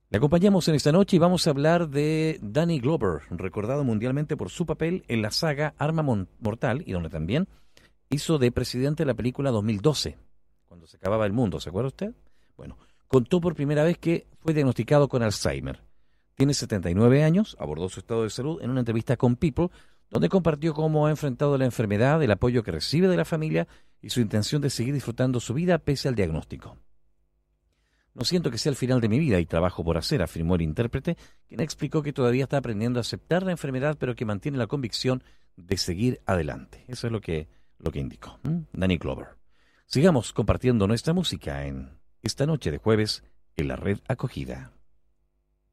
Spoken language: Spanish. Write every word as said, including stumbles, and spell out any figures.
Le acompañamos en esta noche y vamos a hablar de Danny Glover, recordado mundialmente por su papel en la saga Arma Mon- Mortal, y donde también hizo de presidente de la película dos mil doce, cuando se acababa el mundo, ¿se acuerda usted? Bueno, contó por primera vez que fue diagnosticado con Alzheimer. Tiene setenta y nueve años, abordó su estado de salud en una entrevista con People, donde compartió cómo ha enfrentado la enfermedad, el apoyo que recibe de la familia y su intención de seguir disfrutando su vida pese al diagnóstico. No siento que sea el final de mi vida y trabajo por hacer, afirmó el intérprete, quien explicó que todavía está aprendiendo a aceptar la enfermedad, pero que mantiene la convicción de seguir adelante. Eso es lo que, lo que indicó ¿m? Danny Glover. Sigamos compartiendo nuestra música en esta noche de jueves en la red acogida.